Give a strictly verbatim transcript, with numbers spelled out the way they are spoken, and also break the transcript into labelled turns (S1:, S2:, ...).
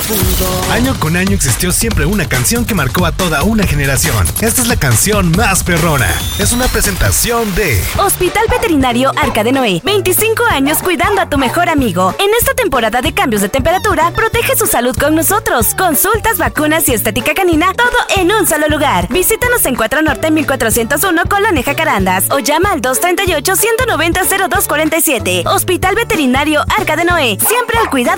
S1: pudo.
S2: Año con año existió siempre una canción que marcó a toda una generación. Esta es la canción más perrona. Es una presentación de
S3: Hospital Veterinario Arca de Noé. veinticinco años cuidando a tu mejor amigo. En esta temporada de cambios de temperatura, protege su salud con nosotros. Consultas, vacunas y estética canina, todo en un solo lugar. Visítanos en cuatro Norte mil cuatrocientos uno, Colonia Jacarandas, o llama al dos tres ocho, uno nueve cero, cero dos cuatro siete. Hospital Veterinario Arca de Noé. Siempre al cuidado